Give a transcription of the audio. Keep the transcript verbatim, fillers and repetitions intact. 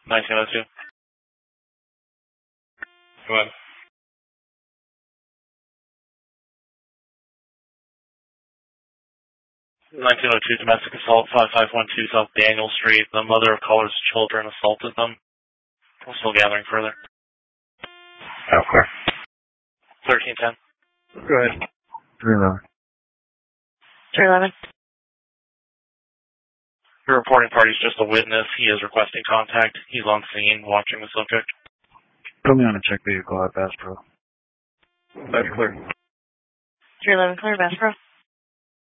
nineteen oh two. Go ahead. nineteen oh two domestic assault, five five one two South Daniel Street. The mother of caller's children assaulted them. We're still gathering further. Okay. thirteen ten. Go ahead. three eleven. three eleven. The reporting party is just a witness. He is requesting contact. He's on scene watching the subject. Put me on a check vehicle at Bass Pro. That's clear. three eleven, clear, Bass Pro.